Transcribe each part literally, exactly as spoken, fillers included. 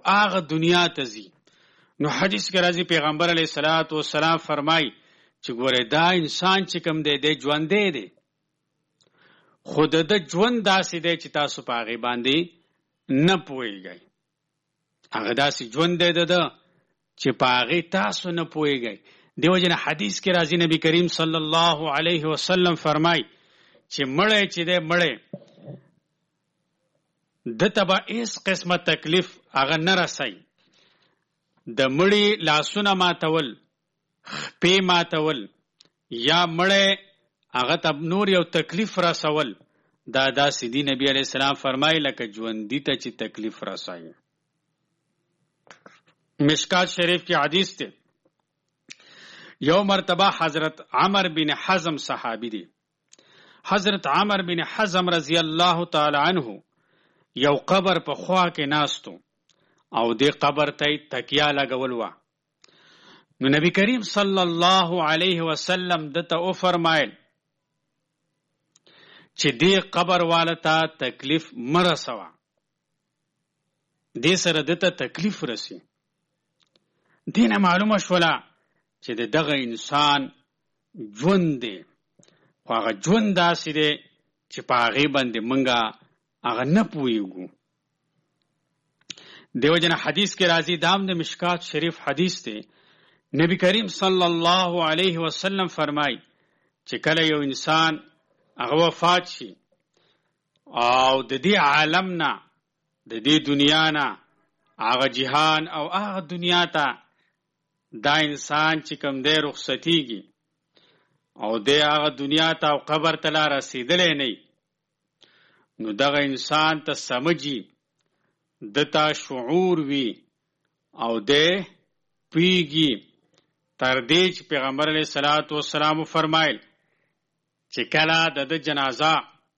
هغه دنیا ته ځي. نو حدیث کې راځي پیغمبر علیه الصلاۃ والسلام فرمایي چې ګوره دا انسان چې کوم دی دی ژوندی دی، خو د ژوند داسې دی چې تاسو په هغې باندې نه پوهېږئ. هغه داسې ژوند دی د ده چې په هغې تاسو نه پوهېږئ. دې وجې نه حدیث کې راځي نبی کریم صلی الله علیه وسلم فرمایي چې مړی چې دی مړی ده ته به هېڅ قسمه تکلیف هغه نه رسئ. د مړي لاسونه ماتول، خپې ماتول یا مړی هغه ته نور یو تکلیف رسول، دا داسې دي نبی علیه السلام فرمایي لکه ژوندي ته چې تکلیف رسایي. مشکات شریف کی حدیث ته یو مرتبه حضرت عمر بن حزم صحابی دی. حضرت عمر بن حزم رضی الله تعالی عنه یو قبر په خوا کې ناستو او دې قبر ته تکیه لګول وه. نو نبی کریم صلی الله علیه وسلم دته او فرمایل چې دې قبر والا ته تکلیف مرسوه، دې سره دته تکلیف رسی. دینه معلومه شوله چې د دغه انسان ژوند دی، خو هغه ژوند داسې دی چې په هغې باندې موږ هغه نه پوهېږو. دیو جن حدیث کې راځي، دام د مشکات شریف حدیث دی. نبی کریم صلی الله علیه وسلم فرمای چې کله یو انسان هغه وفات شي او د دې عالم نه، د دې دنیا نه، هغه جهان او هغه دنیا ته دا انسان چې کوم دی رخصتیږي او دی هغه دنیا ته او قبر ته لا رسېدلی نه، نو دغه انسان ته سمجي، دته شعور وي او دی پوهېږي، تر دې چې پیغمبر علیه الصلاة والسلام فرمایل چې کله د ده جنازه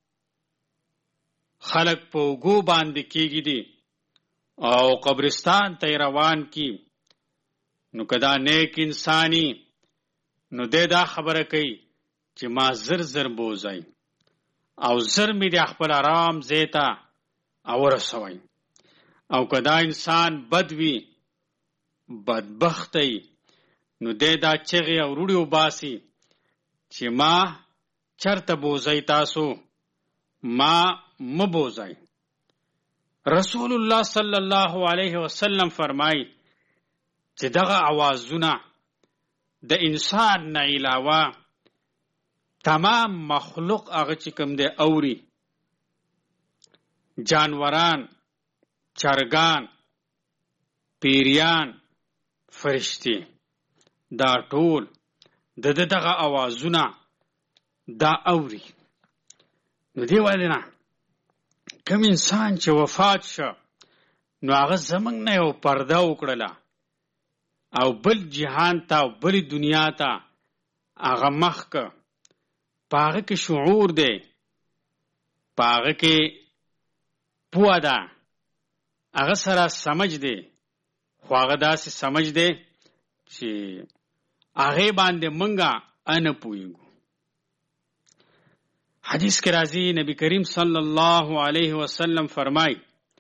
خلق په اوږو باندې کېږي دي او قبرستان ته روان کی، نو که دا نیک انسانی نو دی دا خبره کوي چې ما زر زر بوځئ او زر مې د خپل آرام ځای ته ورسوئ. او که دا انسان بد وي، بدبختی، نو دی دا چغې او روړې وباسي چې ما چرته بوځئ، تاسو ما مه بوځئ. رسول الله صلی الله علیه وسلم فرمایي چې دغه اوازونه د انسان نه علاوه تمام مخلوق هغه چې کوم دی اوري، جانوران، چرګان، پیریان، فرشتي، دا ټول د دغه اوازونه دا اوري. نو دی وایي نه کوم انسان چې وفات شو نو هغه زمونږ نه یو پرده وکړله او بل جهان ته او بل دنیا ته هغه مخ که، په هغه کې شعور دی، په هغه کې پوه ده، هغه سره سمج دی، خو هغه داسې سمج دی چې هغې باندې موږ نه پوهېږو. حدیث کې راځي نبی کریم صلی الله علیه وسلم فرمای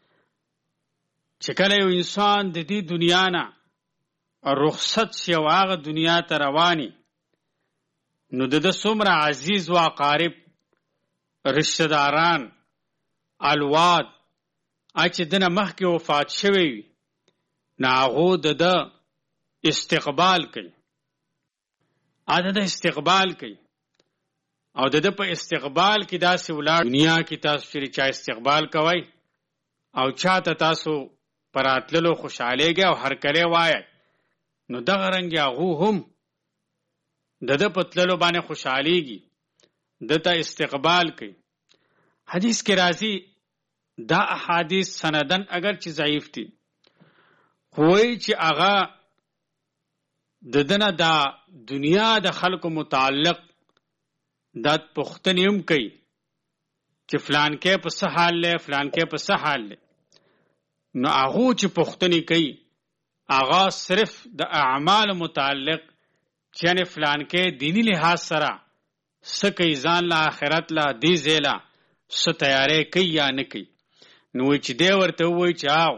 چې کله یو انسان د دې دنیا نه رخصت شي او هغه دنیا ته رواني، نو د ده څومره عزیز و اقارب، رشته داران، الواد چې دنه مخکې وفات شوی وي، نو هغو د ده استقبال کوي، د ده استقبال کوي او د ده په استقبال کې داسې ولاړ. دنیا کې تاسو چې چا استقبال کوئ او چاته تاسو په راتللو خوشحالیږئ او هرکلی وایئ، نو دغه رنګې هغو هم د ده په تللو باندې خوشحالیږي، ده ته استقبال کوي. حدیث کې راځي دا احادیث سندن اگر چې ضعیف دي، خو وایي چې هغه د ده نه دا دنیا د خلکو متعلق دا پوښتنې هم کوي چې فلانکی په څه حال دی، فلانکی په څه حال دی. نو هغو چې پوښتنې کوي هغه صرف د اعمال متعلق چې یعنې فلانکی دینی لحاظ سره څه کوي، ځان له آخرت له دې ځای له څه تیاری کوي یا نه کوي. نو وایي چې دی ورته ووایي چې او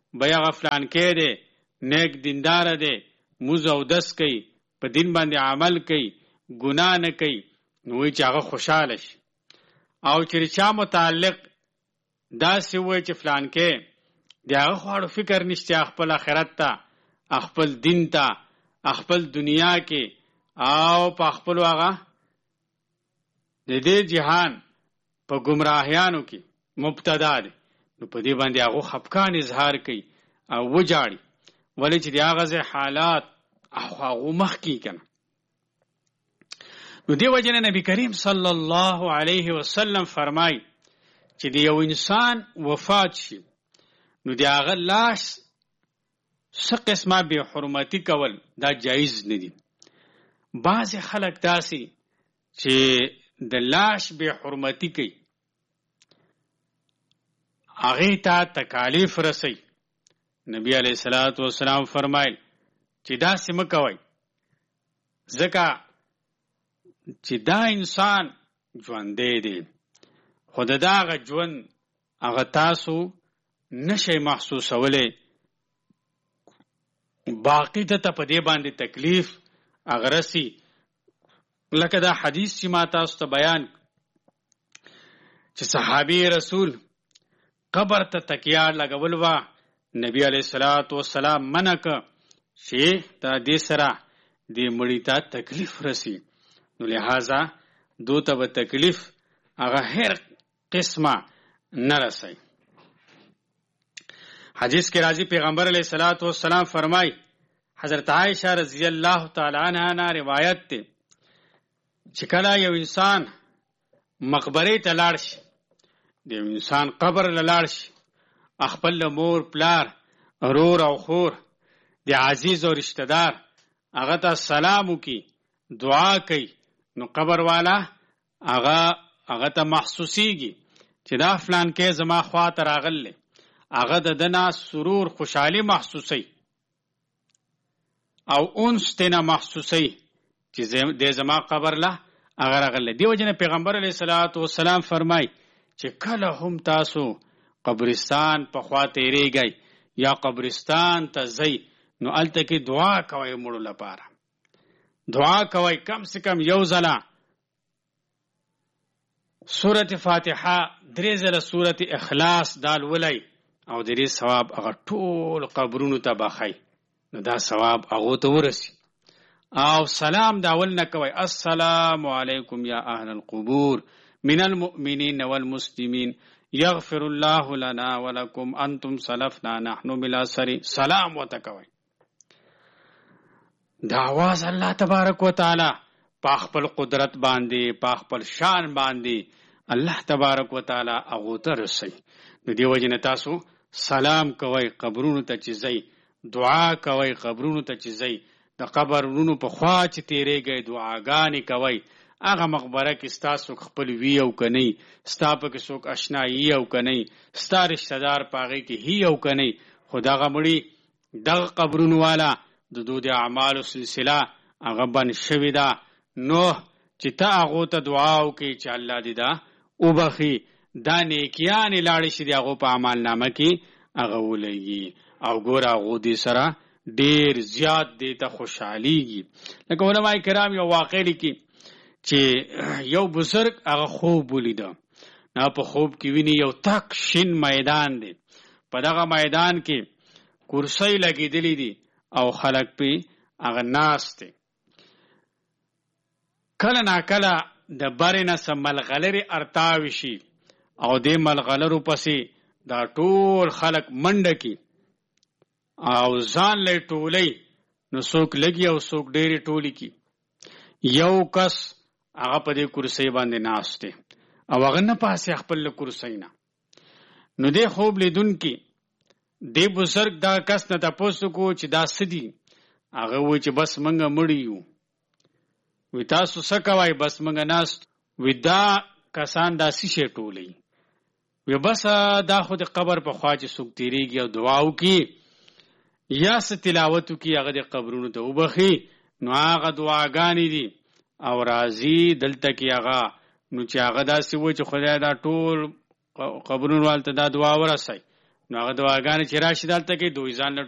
بیا غفلان کې دی نیک دیندار دی موز او دس کوي په دین باندې عمل کوي ګناه نه کوي نو وایي چې هغه خوشحاله شي او چې چا متعلق داسې وایي چې فلان کې د هغه خواړو فکر نشته خپل آخرت ته خپل دین ته خپل دنیا کې او په خپل هغه د دې جهان په گمراهیانو کې مبتدا دي نو په دې باندې هغه خفقان اظهار کوي او وجاړي ولې چې د هغه حالات هغه مخ کې کنه نو دی وجه نبی کریم صلی الله علیه وسلم فرمای چې د یو انسان وفات شي نو د هغه لاش څه قسمه به حرمتي کول دا جایز نه دي بعض خلک داسي چې د لاش به حرمتي کوي هغه ته تکالیف رسي نبی علیہ الصلوۃ والسلام فرمایل چې دا سم کوي ځکه چې دا انسان ژوندې دی خود داغه ژوند هغه تاسو نشي محسوسولې باقی ته په دې باندې تکلیف اغرسي لکه دا حدیث چې ما تاسو ته بیان چې صحابي رسول قبر ته تکیا لګول وا نبی علیہ الصلوۃ والسلام منک چې دا دې سره دې مړی ته تکلیف رسی نو لہذا دوته به تکلیف هغه هر قسمه نه رسي حدیث کې راځي پیغمبر علیہ الصلوۃ والسلام فرمای حضرت عائشہ رضی اللہ تعالی عنہا نے روایت ته چې کله یو انسان مقبره ته لاړ شي د انسان قبر لاړ شي خپل مور پلار رور او خور د عزیز او رشتہ دار هغه ته سلام وکي دعا کوي نو قبر والا هغه هغه ته محسوسيږي چې دا فلان کې زما خوا ته راغله هغه د دنا سرور خوشحالي محسوسي او انس تینا محسوسي چې د زما قبر له هغه راغله دی وجنه پیغمبر علیه الصلاۃ والسلام فرمای چې کله هم تاسو قبرستان په خوا تیریږئ یا قبرستان ته ځئ نو الته کې دعا کوئ مړو لپاره دعا کوئ کم سے کم یو ځله سورة فاتحه درې ځله سورة اخلاص دال ولئ او د دې ثواب هغه ټول قبرونو ته بخئ نو دا ثواب هغه ته ورسی او سلام دا ول نه کوي السلام علیکم یا اهل القبور من المؤمنین والمسلمین یغفر الله لنا ولکم انتم سلفنا نحن بلا سری سلام وتکوي دا आवाज الله تبارک وتعالى په خپل قدرت باندې په خپل شان باندې الله تبارک وتعالى هغه ته رسي نو دی وجنه تاسو سلام کوي قبرونو ته چیزي دعا کوي قبرونو ته چیزي د قبرونو په خوا چې تیریږي دعاګانې کوي هغه مقبره کې ستاسو خپل وی او کني ستا په کې څوک آشنایی او کني ستا رشتہ دار پاغي کې هی او کني خدا غمړي دغه قبرونو والا د دوی د اعمالو سلسله هغه بن شوی دا نو چې تا هغه ته دعا وکړي چې الله دې دا وبخي دا نیکیان لاړې شي هغه په اعمال نامه کې هغه ولېږي او ګور هغه دې سره ډیر زیات دې ته خوشحاليږي لکه علماء کرام یو واقع لیکي چې یو بزرگ هغه خوب ولید نه په خوب کې ویني یو تک شین میدان دی په دغه میدان کې کرسي لګېدلې دي او خلک په هغه ناس دي کله نا کله د بارنه سملغلری ارتاوي شي او د ملغلرو پسې دا ټول خلک منډه کی او ځان لې ټولې نو څوک لګي او څوک ډېری ټولې کی یو کس هغه په دې کرسي باندې ناشته او هغه نه پاسه خپل کرسي نه نو دې خوب لیدون کی دې بزرگ دا کس نه تاسو کو چې دا سدي هغه و چې بس منګه مړیو وی تاسو سکوای بس منګه ناس وی دا کسان دا سشي ټولې وی بس دا خو د قبر په خوا چې څوک تیریږي او دعا وکي یا ست تلاوت کی هغه د قبرونو ته وبخي نو هغه دعاګانې دي او راضي دلته کې هغه نو چې هغه داسې و چې خدای دا ټول قبرونو والته دا دعا ورسي نو هغه دعاګانې چې راشي دلته کې دوی ځان له